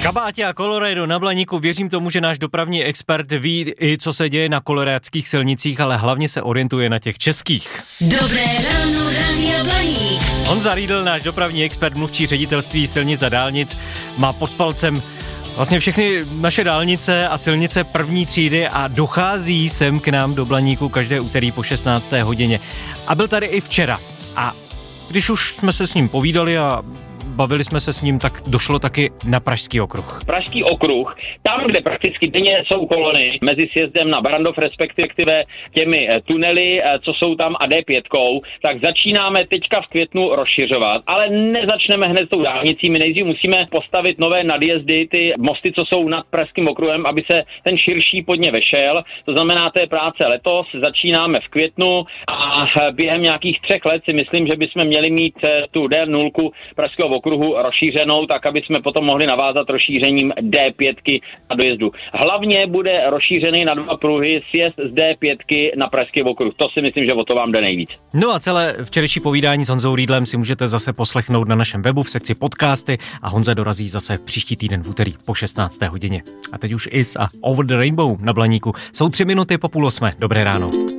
Kabátě a Colorado na Blaníku, věřím tomu, že náš dopravní expert ví i co se děje na koloradských silnicích, ale hlavně se orientuje na těch českých. Dobré ráno, Rádia Blaník. Honza Riedl, náš dopravní expert, mluvčí ředitelství silnic a dálnic, má pod palcem vlastně všechny naše dálnice a silnice první třídy a dochází sem k nám do Blaníku každé úterý po 16. hodině. A byl tady i včera. A když už jsme se s ním povídali a bavili jsme se s ním, tak došlo taky na Pražský okruh. Pražský okruh, tam, kde prakticky denně jsou kolony mezi sjezdem na Barrandov, respektive těmi tunely, co jsou tam a D5, tak začínáme teďka v květnu rozšiřovat, ale nezačneme hned s tou dálnicí, my nejdřív musíme postavit nové nadjezdy, ty mosty, co jsou nad Pražským okruhem, aby se ten širší pod ně vešel, to znamená té práce letos, začínáme v květnu a během nějakých 3 let si myslím, že bychom měli mít tu D0 Pražského okruhu rozšířenou, tak aby jsme potom mohli navázat rozšířením D5 na dojezdu. Hlavně bude rozšířený na 2 pruhy sjezd z D5 na Pražský okruh. To si myslím, že o to vám jde nejvíc. No a celé včerejší povídání s Honzou Riedlem si můžete zase poslechnout na našem webu v sekci podcasty a Honza dorazí zase příští týden v úterý po 16. hodině. A teď už Is a Over the Rainbow na Blaníku. Jsou 3 minuty po 7:30. Dobré ráno.